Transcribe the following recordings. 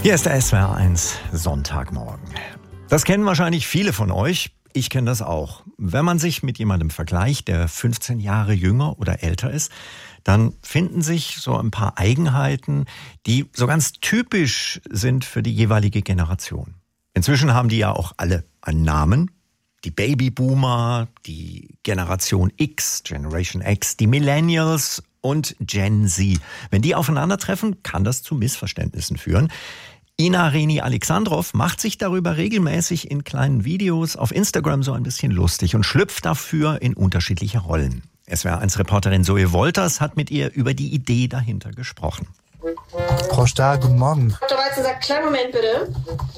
Hier ist der SWR1 Sonntagmorgen. Das kennen wahrscheinlich viele von euch. Ich kenne das auch. Wenn man sich mit jemandem vergleicht, der 15 Jahre jünger oder älter ist, dann finden sich so ein paar Eigenheiten, die so ganz typisch sind für die jeweilige Generation. Inzwischen haben die ja auch alle einen Namen. Die Babyboomer, die Generation X, Generation X, die Millennials und Gen Z. Wenn die aufeinandertreffen, kann das zu Missverständnissen führen. Ina Reni-Alexandrov macht sich darüber regelmäßig in kleinen Videos auf Instagram so ein bisschen lustig und schlüpft dafür in unterschiedliche Rollen. SWR1-Reporterin Zoe Wolters hat mit ihr über die Idee dahinter gesprochen. Frau Stahl, guten Morgen. Der Weizen sagt, kleinen Moment bitte.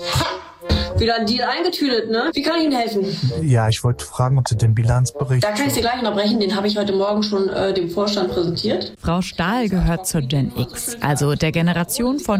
Wieder ein Deal eingetütet, ne? Wie kann ich Ihnen helfen? Ja, ich wollte fragen, ob Sie den Bilanzbericht... Da kann ich Sie gleich unterbrechen, den habe ich heute Morgen schon dem Vorstand präsentiert. Frau Stahl gehört zur Gen X, also der Generation von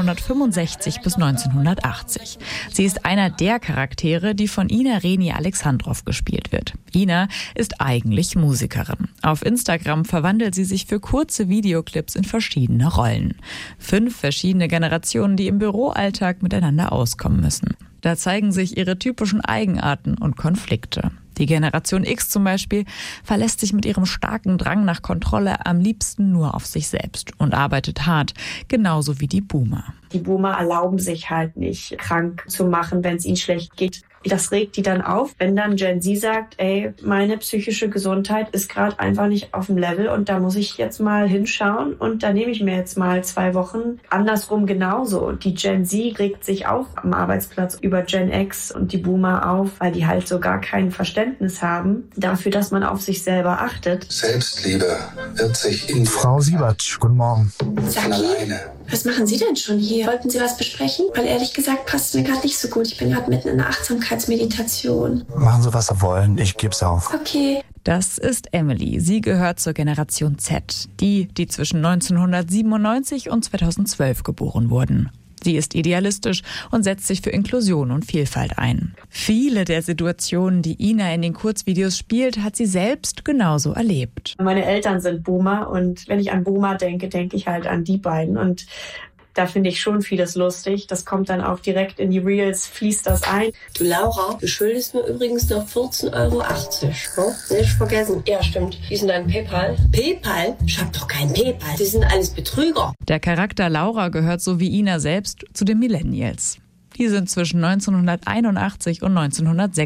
1965 bis 1980. Sie ist einer der Charaktere, die von Ina Reni-Alexandrov gespielt wird. Ina ist eigentlich Musikerin. Auf Instagram verwandelt sie sich für kurze Videoclips in verschiedene Rollen. 5 verschiedene Generationen, die im Büroalltag miteinander auskommen müssen. Da zeigen sich ihre typischen Eigenarten und Konflikte. Die Generation X zum Beispiel verlässt sich mit ihrem starken Drang nach Kontrolle am liebsten nur auf sich selbst und arbeitet hart, genauso wie die Boomer. Die Boomer erlauben sich halt nicht, krank zu machen, wenn es ihnen schlecht geht. Das regt die dann auf, wenn dann Gen Z sagt, ey, meine psychische Gesundheit ist gerade einfach nicht auf dem Level und da muss ich jetzt mal hinschauen und da nehme ich mir jetzt mal 2 Wochen. Andersrum genauso. Die Gen Z regt sich auch am Arbeitsplatz über Gen X und die Boomer auf, weil die halt so gar kein Verständnis haben dafür, dass man auf sich selber achtet. Selbstliebe wird sich in Frau Siebert, guten Morgen. von alleine. Was machen Sie denn schon hier? Wollten Sie was besprechen? Weil ehrlich gesagt passt es mir gerade nicht so gut. Ich bin gerade mitten in einer Achtsamkeitsmeditation. Machen Sie, was Sie wollen, ich geb's auf. Okay. Das ist Emily. Sie gehört zur Generation Z, die zwischen 1997 und 2012 geboren wurden. Sie ist idealistisch und setzt sich für Inklusion und Vielfalt ein. Viele der Situationen, die Ina in den Kurzvideos spielt, hat sie selbst genauso erlebt. Meine Eltern sind Boomer und wenn ich an Boomer denke, denke ich halt an die beiden und da finde ich schon vieles lustig. Das kommt dann auch direkt in die Reels, fließt das ein. Du Laura, du schuldest mir übrigens noch 14,80 Euro. Oh, nicht vergessen. Ja, stimmt. Wie ist denn dein PayPal? PayPal? Ich hab doch kein PayPal. Das sind alles Betrüger. Der Charakter Laura gehört so wie Ina selbst zu den Millennials. Die sind zwischen 1981 und 1986